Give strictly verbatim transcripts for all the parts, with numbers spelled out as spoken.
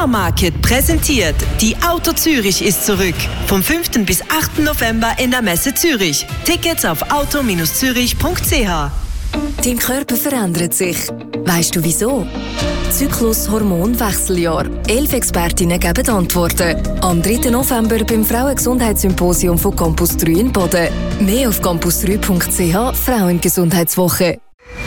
Car Market präsentiert. Die Auto Zürich ist zurück. Vom fünften bis achten November in der Messe Zürich. Tickets auf auto zürich punkt c h. Dein Körper verändert sich. Weißt du wieso? Zyklus Hormonwechseljahr. Elf Expertinnen geben Antworten. Am dritten November beim Frauengesundheitssymposium von Campus drei in Boden. Mehr auf campus drei punkt c h. Frauengesundheitswoche.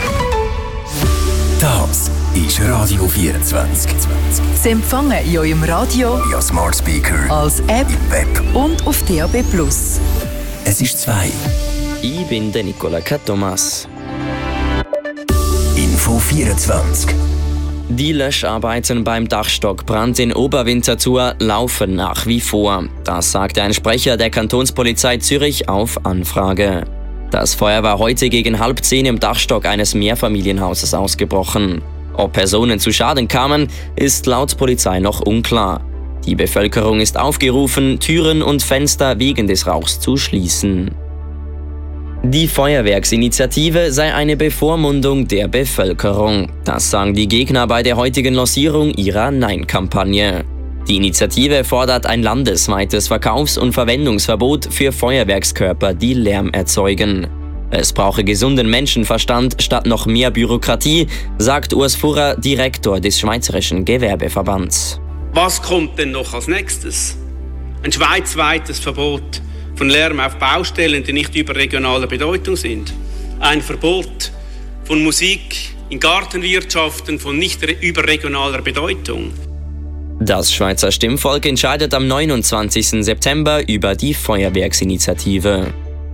Das ist Radio vierundzwanzig. Sie empfangen in eurem Radio, via Smart Speaker, als App im Web und auf D A B plus. Es ist zwei. Ich bin der Nicola Thomas. Info vierundzwanzig. Die Löscharbeiten beim Dachstockbrand in Oberwinterthur laufen nach wie vor. Das sagte ein Sprecher der Kantonspolizei Zürich auf Anfrage. Das Feuer war heute gegen halb zehn im Dachstock eines Mehrfamilienhauses ausgebrochen. Ob Personen zu Schaden kamen, ist laut Polizei noch unklar. Die Bevölkerung ist aufgerufen, Türen und Fenster wegen des Rauchs zu schließen. Die Feuerwerksinitiative sei eine Bevormundung der Bevölkerung. Das sagen die Gegner bei der heutigen Lancierung ihrer Nein-Kampagne. Die Initiative fordert ein landesweites Verkaufs- und Verwendungsverbot für Feuerwerkskörper, die Lärm erzeugen. Es brauche gesunden Menschenverstand statt noch mehr Bürokratie, sagt Urs Furrer, Direktor des Schweizerischen Gewerbeverbands. Was kommt denn noch als nächstes? Ein schweizweites Verbot von Lärm auf Baustellen, die nicht überregionaler Bedeutung sind. Ein Verbot von Musik in Gartenwirtschaften von nicht überregionaler Bedeutung. Das Schweizer Stimmvolk entscheidet am neunundzwanzigsten September über die Feuerwerksinitiative.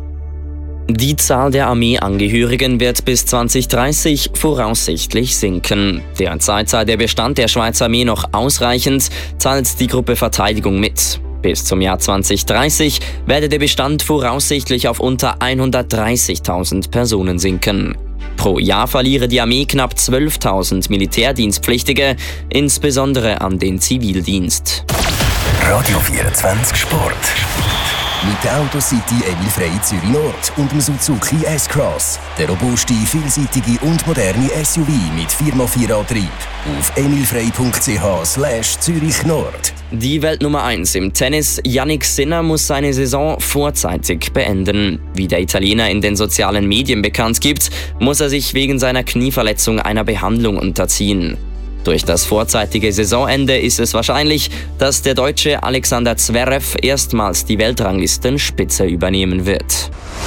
Die Zahl der Armeeangehörigen wird bis zwanzig dreißig voraussichtlich sinken. Derzeit sei der Bestand der Schweizer Armee noch ausreichend, teilt die Gruppe Verteidigung mit. Bis zum Jahr zwanzig dreißig werde der Bestand voraussichtlich auf unter hundertdreißigtausend Personen sinken. Pro Jahr verliere die Armee knapp zwölftausend Militärdienstpflichtige, insbesondere an den Zivildienst. Radio vierundzwanzig Sport. Mit der Autocity Emil Frey Zürich Nord und dem Suzuki S-Cross. Der robuste, vielseitige und moderne S U V mit vier mal vier Antrieb. Auf emilfrey punkt c h slash Zürich Nord. Die Weltnummer eins im Tennis, Jannik Sinner, muss seine Saison vorzeitig beenden. Wie der Italiener in den sozialen Medien bekannt gibt, muss er sich wegen seiner Knieverletzung einer Behandlung unterziehen. Durch das vorzeitige Saisonende ist es wahrscheinlich, dass der Deutsche Alexander Zverev erstmals die Weltranglistenspitze übernehmen wird.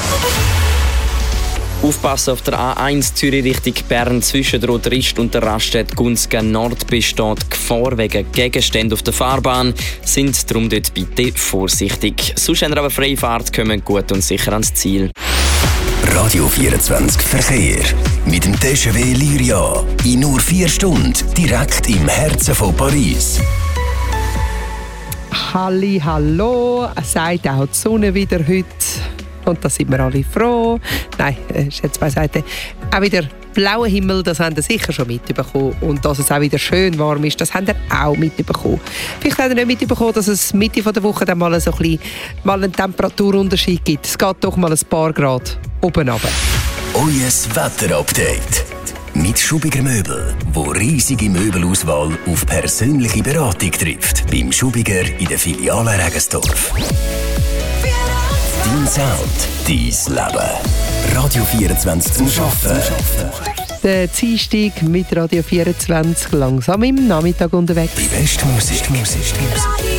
Aufpassen auf der A eins Zürich Richtung Bern zwischen der Rotrist und der Raststätte Gunzgen Nord besteht Gefahr wegen Gegenständen auf der Fahrbahn. Sind darum dort bitte vorsichtig. Sonst haben wir aber freie Fahrt, kommen gut und sicher ans Ziel. Radio vierundzwanzig Verkehr. Mit dem T G V Lyria. In nur vier Stunden direkt im Herzen von Paris. Halli, hallo, sagt auch die Sonne wieder heute. Und da sind wir alle froh. Nein, Scherz beiseite. Auch wieder blauer Himmel, das haben ihr sicher schon mitbekommen. Und dass es auch wieder schön warm ist, das habt ihr auch mitbekommen. Vielleicht habt ihr nicht mitbekommen, dass es Mitte der Woche dann mal, so ein bisschen, mal einen Temperaturunterschied gibt. Es geht doch mal ein paar Grad oben runter. Euer Wetterupdate. Mit Schubiger Möbel, wo riesige Möbelauswahl auf persönliche Beratung trifft. Beim Schubiger in der Filiale Regensdorf. Dein Sound, dein Leben. Radio vierundzwanzig zum Arbeiten. Der Dienstag mit Radio vierundzwanzig langsam im Nachmittag unterwegs. Die beste Musik. Musik.